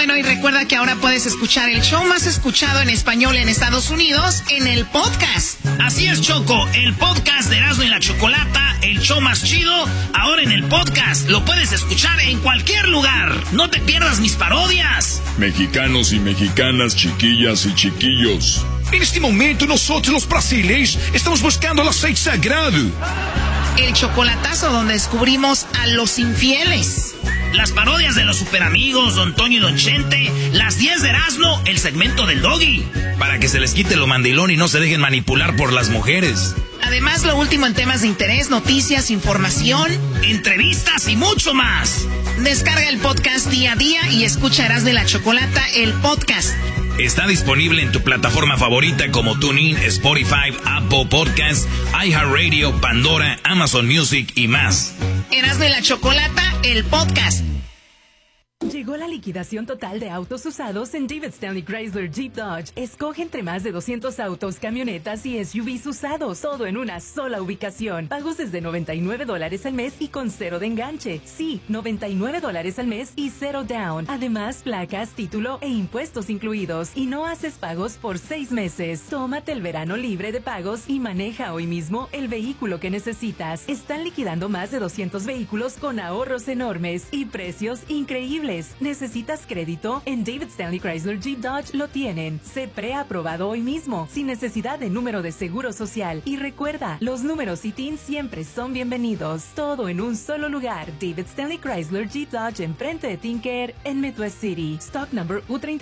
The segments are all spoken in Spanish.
Bueno, y recuerda que ahora puedes escuchar el show más escuchado en español en Estados Unidos en el podcast. Así es, Choco, el podcast de Erasmo y la Chocolata, el show más chido, ahora en el podcast. Lo puedes escuchar en cualquier lugar. No te pierdas mis parodias. Mexicanos y mexicanas, chiquillas y chiquillos. En este momento nosotros los brasileños estamos buscando el aceite sagrado. El chocolatazo donde descubrimos a los infieles. Las parodias de los superamigos, Don Toño y Don Chente. Las 10 de Erasmo, el segmento del Doggy. Para que se les quite lo mandilón y no se dejen manipular por las mujeres. Además, lo último en temas de interés, noticias, información, entrevistas y mucho más. Descarga el podcast día a día y escucha Erasmo y la Chocolata, el podcast. Está disponible en tu plataforma favorita como TuneIn, Spotify, Apple Podcasts, iHeartRadio, Pandora, Amazon Music y más. Erasmo y la Chocolata, el podcast. Llegó la liquidación total de autos usados en David Stanley Chrysler Jeep Dodge. Escoge entre más de 200 autos, camionetas y SUVs usados, todo en una sola ubicación. Pagos desde $99 al mes y con 0 de enganche. Sí, $99 al mes y 0 down. Además, placas, título e impuestos incluidos. Y no haces pagos por 6 meses. Tómate el verano libre de pagos y maneja hoy mismo el vehículo que necesitas. Están liquidando más de 200 vehículos con ahorros enormes y precios increíbles. ¿Necesitas crédito? En David Stanley Chrysler Jeep Dodge lo tienen. Sé preaprobado hoy mismo, sin necesidad de número de seguro social. Y recuerda, los números ITIN siempre son bienvenidos. Todo en un solo lugar. David Stanley Chrysler Jeep Dodge enfrente de Tinker en Midwest City. Stock number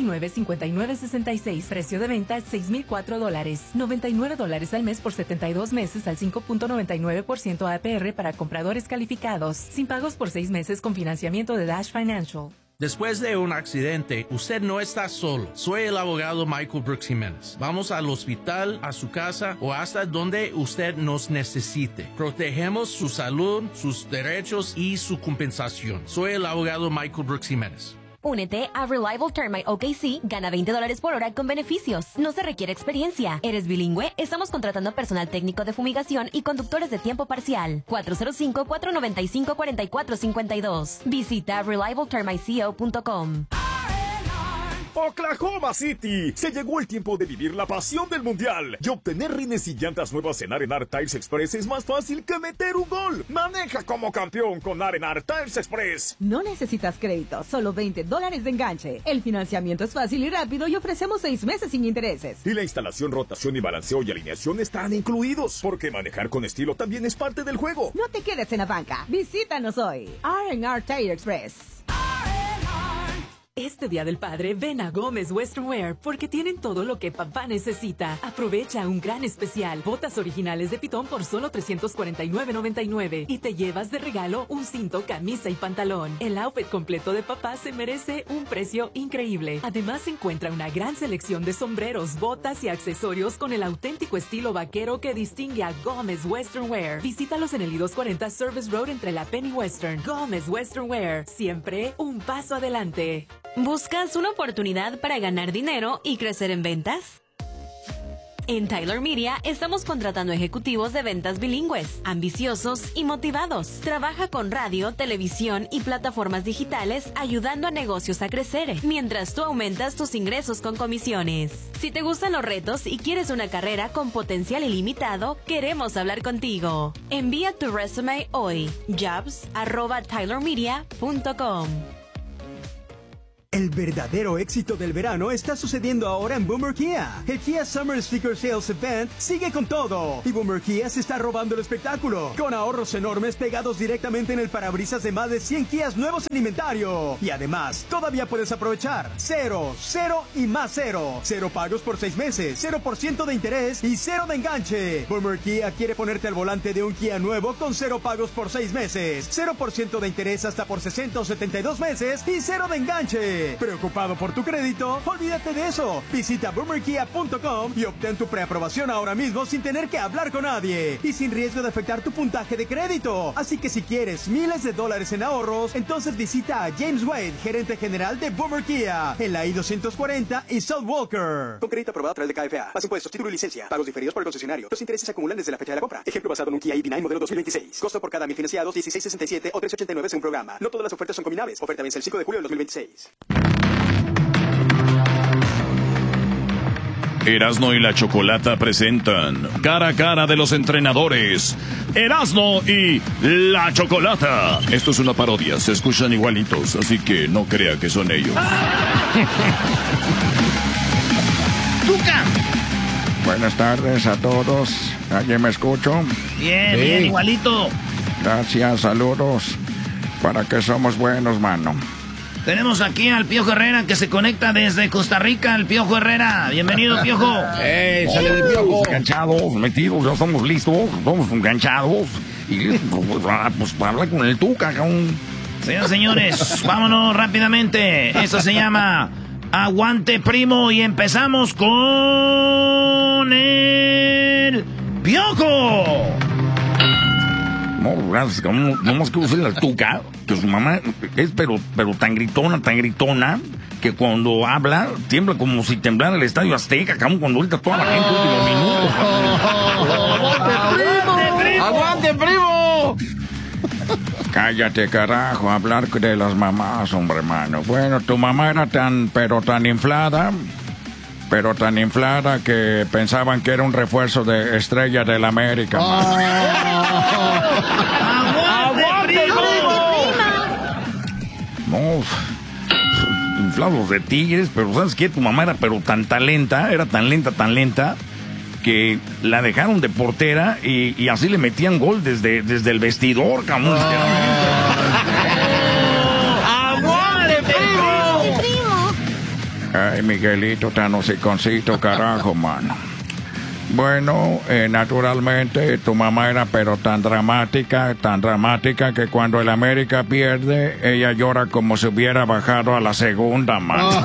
U395966. Precio de venta $6,004. $99 al mes por 72 meses al 5.99% APR para compradores calificados. Sin pagos por 6 meses con financiamiento de Dash Financial. Después de un accidente, usted no está solo. Soy el abogado Michael Brooks Jiménez. Vamos al hospital, a su casa o hasta donde usted nos necesite. Protegemos su salud, sus derechos y su compensación. Soy el abogado Michael Brooks Jiménez. Únete a Reliable Termite OKC, gana $20 por hora con beneficios. No se requiere experiencia. ¿Eres bilingüe? Estamos contratando personal técnico de fumigación y conductores de tiempo parcial. 405-495-4452. Visita reliabletermiteco.com. Oklahoma City. Se llegó el tiempo de vivir la pasión del mundial. Y obtener rines y llantas nuevas en R&R Tires Express es más fácil que meter un gol. Maneja como campeón con R&R Tires Express. No necesitas crédito, solo $20 de enganche. El financiamiento es fácil y rápido y ofrecemos 6 meses sin intereses. Y la instalación, rotación y balanceo y alineación están incluidos. Porque manejar con estilo también es parte del juego. No te quedes en la banca. Visítanos hoy. R&R Tire Express. Este Día del Padre, ven a Gómez Western Wear porque tienen todo lo que papá necesita. Aprovecha un gran especial. Botas originales de pitón por solo $349.99 y te llevas de regalo un cinto, camisa y pantalón. El outfit completo de papá se merece un precio increíble. Además, se encuentra una gran selección de sombreros, botas y accesorios con el auténtico estilo vaquero que distingue a Gómez Western Wear. Visítalos en el I-240 Service Road entre la Penn y Western. Gómez Western Wear, siempre un paso adelante. ¿Buscas una oportunidad para ganar dinero y crecer en ventas? En Tyler Media estamos contratando ejecutivos de ventas bilingües, ambiciosos y motivados. Trabaja con radio, televisión y plataformas digitales ayudando a negocios a crecer, mientras tú aumentas tus ingresos con comisiones. Si te gustan los retos y quieres una carrera con potencial ilimitado, queremos hablar contigo. Envía tu resume hoy. jobs@tylermedia.com. El verdadero éxito del verano está sucediendo ahora en Boomer Kia. El Kia Summer Sticker Sales Event sigue con todo. Y Boomer Kia se está robando el espectáculo. Con ahorros enormes pegados directamente en el parabrisas de más de 100 Kias nuevos en inventario. Y además, todavía puedes aprovechar 0, 0 y más 0. 0 pagos por 6 meses, 0% de interés y 0 de enganche. Boomer Kia quiere ponerte al volante de un Kia nuevo con 0 pagos por 6 meses, 0% de interés hasta por 60 o 72 meses y 0 de enganche. ¿Preocupado por tu crédito? Olvídate de eso. Visita boomerkia.com y obtén tu preaprobación ahora mismo sin tener que hablar con nadie y sin riesgo de afectar tu puntaje de crédito. Así que si quieres miles de dólares en ahorros, entonces visita a James Wade, gerente general de Boomer Kia, en la I-240 y South Walker. Con crédito aprobado a través de KFA. Más impuestos, título y licencia. Pagos diferidos por el concesionario. Los intereses se acumulan desde la fecha de la compra. Ejemplo basado en un Kia EV9 modelo 2026. Costo por cada 1000 financiados $16.67 o $3.89 según programa. No todas las ofertas son combinables. Oferta vence el 5 de julio del 2026. Erasmo y la Chocolata presentan Cara a Cara de los Entrenadores. Erasmo y la Chocolata. Esto es una parodia, se escuchan igualitos, así que no crea que son ellos. ¡Tuca! Buenas tardes a todos. ¿Alguien me escucha? Bien, bien, igualito. Gracias, saludos. ¿Para qué somos buenos, mano? Tenemos aquí al Piojo Herrera que se conecta desde Costa Rica. El Piojo Herrera. Bienvenido, Piojo. ¡Sale de Piojo! Enganchados, metidos, ya estamos listos. Estamos enganchados. Y pues para hablar con el Tuca, cabrón. Señoras y señores, vámonos rápidamente. Esto se llama Aguante Primo y empezamos con el Piojo. No, gracias, no más que usar la Tuca, que su mamá es pero tan gritona, que cuando habla, tiembla como si temblara el Estadio Azteca, cabrón, cuando ahorita toda la gente últimos minutos. ¡Aguante, primo! Cállate, carajo, hablar de las mamás, hombre, mano. Bueno, tu mamá era tan inflada que pensaban que era un refuerzo de Estrella del América. ¡Aguante, primo! No, inflados de tigres, pero ¿sabes qué? Tu mamá era tan lenta, que la dejaron de portera y así le metían gol desde el vestidor, cabrón. ¡Aguante, primo! Ay, Miguelito, tan hociconcito, carajo, mano. Bueno, naturalmente, tu mamá era pero tan dramática que cuando el América pierde, ella llora como si hubiera bajado a la segunda, mano.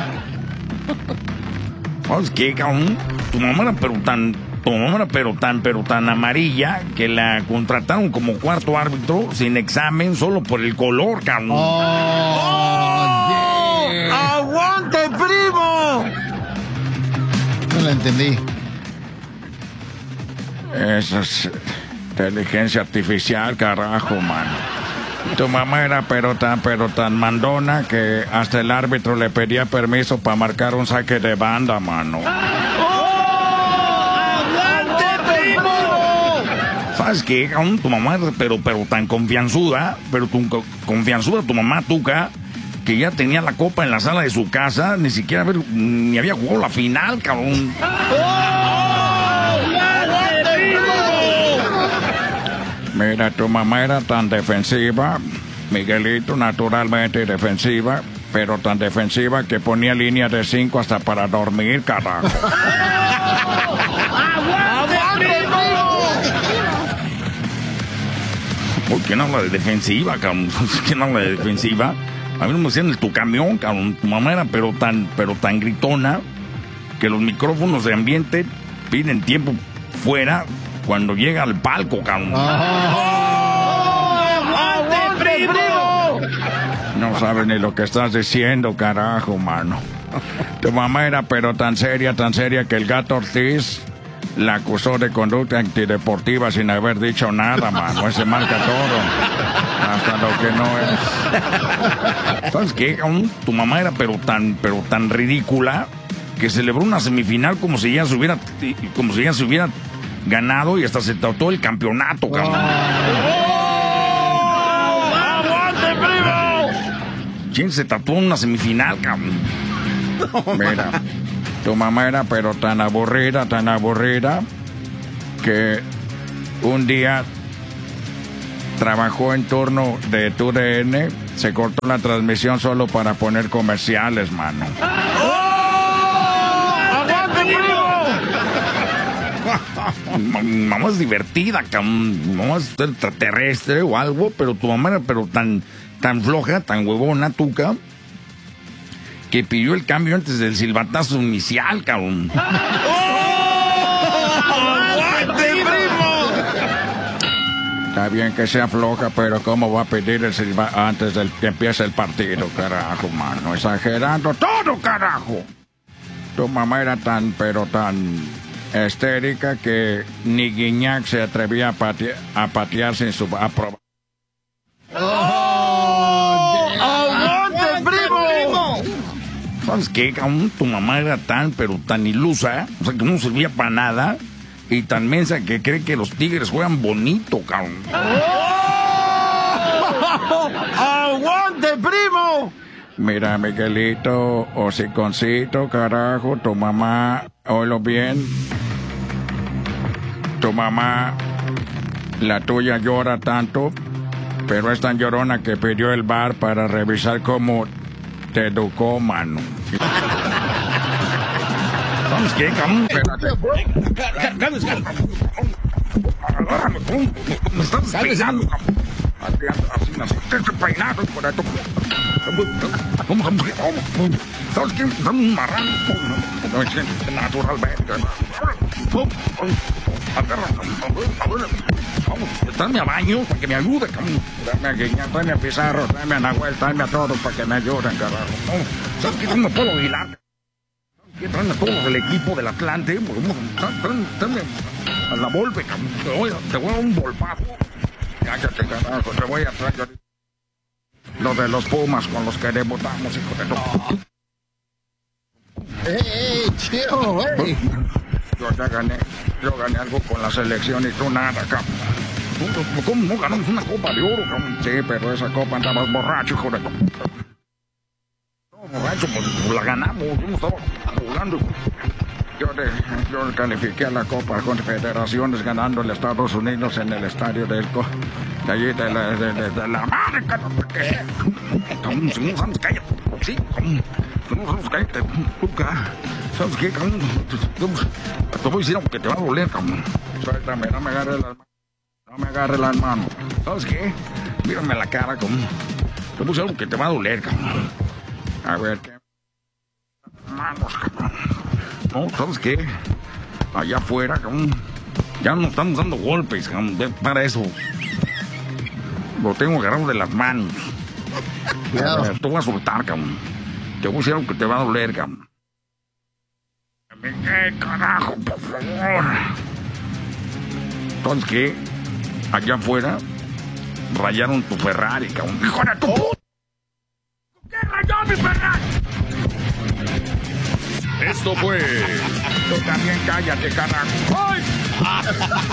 ¿Sabes qué, cabrón? Tu mamá era pero tan amarilla que la contrataron como cuarto árbitro sin examen solo por el color, cabrón. ¡Aguante, primo! No la entendí. Esa es inteligencia artificial, carajo, mano. Tu mamá era pero tan mandona que hasta el árbitro le pedía permiso para marcar un saque de banda, mano. ¡Aguante, primo! ¿Sabes qué? Tu mamá era pero tan confianzuda, tu mamá Tuca, que ya tenía la copa en la sala de su casa, ni había jugado la final, cabrón. Mira, tu mamá era tan defensiva, Miguelito, naturalmente defensiva, pero tan defensiva que ponía línea de 5 hasta para dormir, carajo. ¿Por qué no habla de defensiva, cabrón? ¿Quién habla de defensiva? A mí no me decían tu camión, cabrón. Tu mamá era pero tan gritona que los micrófonos de ambiente piden tiempo fuera cuando llega al palco, cabrón. ¡Aguante, primo! No sabes ni lo que estás diciendo, carajo, mano. Tu mamá era pero tan seria que el Gato Ortiz la acusó de conducta antideportiva sin haber dicho nada, mano. Ese marca todo, hasta lo que no es. ¿Sabes qué? Tu mamá era pero tan ridícula que celebró una semifinal como si ya se hubiera ganado y hasta se trató el campeonato, cabrón. ¡Aguante, primo! ¿Quién se tatuó en una semifinal, cabrón? Mira, tu mamá era pero tan aburrida que un día trabajó en turno de TUDN, se cortó la transmisión solo para poner comerciales, mano. ¡Aguante, primo! Mamá es divertida, cabrón. Mamá es extraterrestre o algo, pero tu mamá era pero tan floja, tan huevona, Tuca, que pidió el cambio antes del silbatazo inicial, cabrón. ¡Aguante, primo! Está bien que sea floja, pero ¿cómo va a pedir el silbatazo antes del que empiece el partido, carajo, mano? Exagerando todo, carajo. Tu mamá era tan histérica que ni Guiñac se atrevía a patear sin su aprobación. ¡Aguante, primo! ¿Sabes qué, cabrón? Tu mamá era tan, pero tan ilusa, o sea, que no servía para nada, y tan mensa que cree que los tigres juegan bonito, cabrón. ¡Aguante, primo! Mira, Miguelito, hociconcito, carajo, tu mamá, oílo bien. Tu mamá, la tuya llora tanto, pero es tan llorona que pidió el bar para revisar cómo te educó, mano. ¿Sabes qué, cabrón? Espérate. Agárrame, me estás peinando, cabrón. Así, te peinado por esto. ¿Sabes qué? Dame un marrano. Naturalmente. Tráeme a baño para que me ayude, cabrón. Tráeme a Guiña, tráeme a Pizarro, tráeme a Nahuel, tráeme a todos para que me ayuden, carajo. ¿Sabes qué? No me puedo hilar. Tráeme a todos del equipo del Atlante. Tráeme a la Volpe, cabrón. Te voy a dar un volpazo. Cállate, carajo, te voy a traer lo de los Pumas con los que debutamos, hijo de todo. Chido, güey. Yo gané algo con la selección y tú nada, cabrón. ¿Cómo no ganamos una copa de oro, cabrón? Sí, pero esa copa andabas borracho, hijo de todo. No, borracho, pues la ganamos, yo no estaba jugando. Yo califiqué a la Copa Confederaciones ganándole a Estados Unidos en el estadio de allí de la América. No sabes, cállate. Sí, no sabes, cállate. ¿Sabes qué, cabrón? Te voy a decir algo que te va a doler, cabrón. Suéltame, no me agarre las manos. ¿Sabes qué? Mírame la cara, cabrón. Te voy a decir algo que te va a doler, cabrón. A ver, ¿qué? Manos, cabrón. No, ¿sabes qué? Allá afuera, cabrón, ya nos estamos dando golpes, cabrón. Para eso lo tengo agarrado de las manos. Te voy a soltar, cabrón. Te voy a decir algo que te va a doler, cabrón. ¿Qué carajo, por favor? ¿Sabes qué? Allá afuera rayaron tu Ferrari, cabrón. ¡Hijo de tu puta! ¿Qué rayó mi Ferrari? Esto fue... Tú también cállate, carajo. ¡Ay!